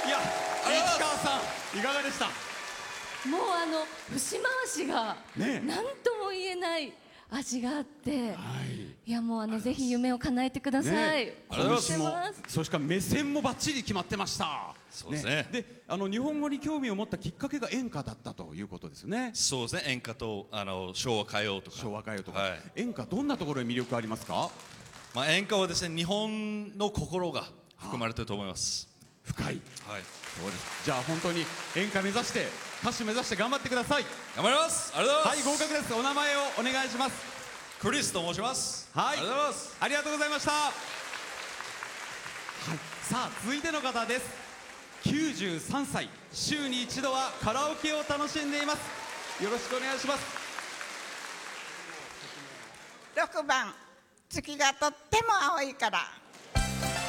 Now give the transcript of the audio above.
いや、市川さんいかがでした？ もう節回しがね何とも言えない味があって、いやもうぜひ夢を叶えてください。 今週もそして目線もバッチリ決まってました。 そうですね。 で、日本語に興味を持ったきっかけが演歌だったということですね。 そうですね。演歌と昭和歌謡とか。 昭和歌謡とか。演歌どんなところに魅力ありますか？ まあ演歌はですね、日本の心が含まれていると思います。 深い。はい。 そうです。じゃあ本当に演歌目指して歌手目指して頑張ってください。 頑張ります。ありがとうございます。 はい、合格です。お名前をお願いします。 クリスと申します。 はい。 ありがとうございます。 ありがとうございました。はい。さあ続いての方です。93歳、週に一度はカラオケを楽しんでいます。よろしくお願いします。 6番、月がとっても青いから。